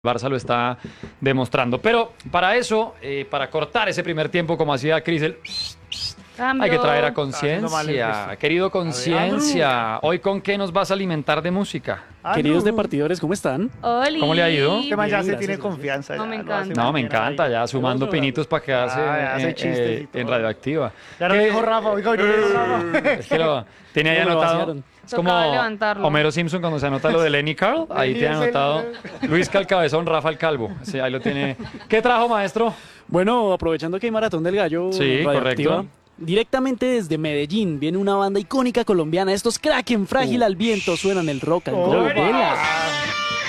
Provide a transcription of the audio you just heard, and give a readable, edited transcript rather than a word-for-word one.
Barça lo está demostrando. Pero para eso, para cortar ese primer tiempo, como hacía Cris, hay que traer a Conciencia. Querido Conciencia, ¿hoy con qué nos vas a alimentar de música? Queridos departidores, ¿cómo están? Oli. ¿Cómo le ha ido? Este man ya se Bien, tiene gracias. confianza. No, ya me lo encanta. hace No, me manera encanta, ahí. ya sumando pinitos para quedarse ya hace chistes y todo. en Radioactiva. Ya lo ¿Qué- dijo Rafa, oiga, hoy no dijo Rafa. Es que lo tiene ahí No me anotado. vaciaron. Es como Tocaba levantarlo. Homero Simpson cuando se anota lo de Lenny Carl. Ahí tiene anotado Luis Calcabezón, Rafa el Calvo. Sí, ahí lo tiene. ¿Qué trajo, maestro? Bueno, aprovechando que hay Maratón del Gallo Sí, Radioactiva, correcto. directamente desde Medellín viene una banda icónica colombiana. Estos Kraken, Frágil al Viento, suenan el rock and roll de la...